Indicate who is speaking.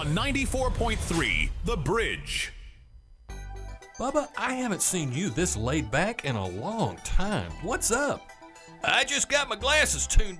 Speaker 1: on 94.3 The Bridge.
Speaker 2: Bubba, I haven't seen you this laid back in a long time. What's up?
Speaker 3: I just got my glasses tuned